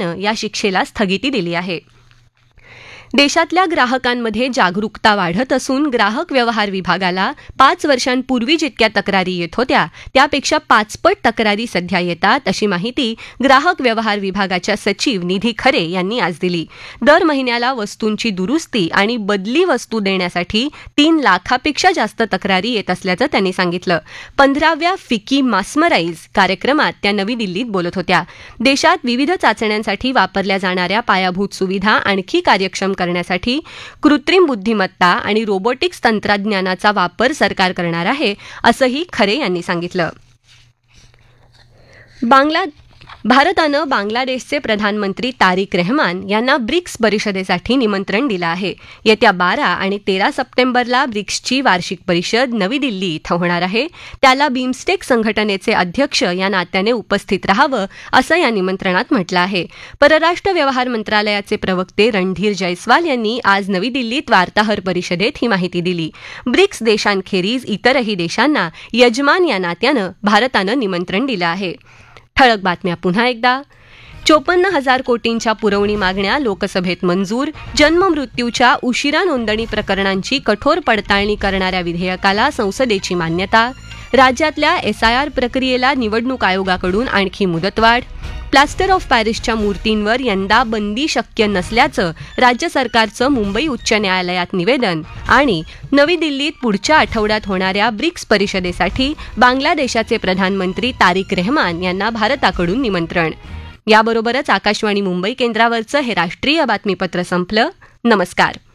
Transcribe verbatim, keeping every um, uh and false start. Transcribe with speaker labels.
Speaker 1: न्यायालयानं या शिक्षेला स्थगिती दिली आहे. देशातल्या ग्राहकांमध्ये जागरूकता वाढत असून ग्राहक व्यवहार विभागाला पाच वर्षांपूर्वी जितक्या तक्रारी येत होत्या त्यापेक्षा पाचपट तक्रारी सध्या येतात, अशी माहिती ग्राहक व्यवहार विभागाच्या सचिव निधी खरे यांनी आज दिली. दर महिन्याला वस्तूंची दुरुस्ती आणि बदली वस्तू देण्यासाठी तीन लाखापेक्षा जास्त तक्रारी येत असल्याचं त्यांनी सांगितलं. पंधराव्या फिकी मास्मराईज कार्यक्रमात त्या नवी दिल्लीत बोलत होत्या. देशात विविध चाचण्यांसाठी वापरल्या जाणाऱ्या पायाभूत सुविधा आणखी कार्यक्षम करण्यासाठी कृत्रिम बुद्धिमत्ता आणि रोबोटिक्स तंत्रज्ञानाचा वापर सरकार करणार आहे, असंही खरे यांनी सांगितलं. बांगला भारतानं बांगलादेशचे प्रधानमंत्री तारिक रेहमान यांना ब्रिक्स परिषदेसाठी निमंत्रण दिलं आहे. येत्या बारा आणि तेरा सप्टेंबरला ब्रिक्सची वार्षिक परिषद नवी दिल्ली इथं होणार आहे. त्याला बिमस्टेक संघटनेचे अध्यक्ष या नात्याने उपस्थित राहावं, असं या निमंत्रणात म्हटलं आहे. परराष्ट्र व्यवहार मंत्रालयाचे प्रवक्ते रणधीर जयस्वाल यांनी आज नवी दिल्लीत वार्ताहर परिषदेत ही माहिती दिली. ब्रिक्स देशांखेरीज इतरही देशांना यजमान या नात्यानं भारतानं निमंत्रण दिलं आहे. ठळक बातम्या पुन्हा एकदा. चोपन्न हजार कोटींच्या पुरवणी मागण्या लोकसभेत मंजूर. जन्ममृत्यूच्या उशिरा नोंदणी प्रकरणांची कठोर पडताळणी करणाऱ्या विधेयकाला संसदेची मान्यता. राज्यातल्या एसआयआर प्रक्रियेला निवडणूक आयोगाकडून आणखी मुदतवाढ. प्लास्टर ऑफ पॅरिसच्या मूर्तींवर यंदा बंदी शक्य नसल्याचं राज्य सरकारचं मुंबई उच्च न्यायालयात निवेदन. आणि नवी दिल्लीत पुढच्या आठवड्यात होणाऱ्या ब्रिक्स परिषदेसाठी बांगलादेशाचे प्रधानमंत्री तारिक रेहमान यांना भारताकडून निमंत्रण. याबरोबरच आकाशवाणी मुंबई केंद्रावरचं हे राष्ट्रीय बातमीपत्र संपलं. नमस्कार.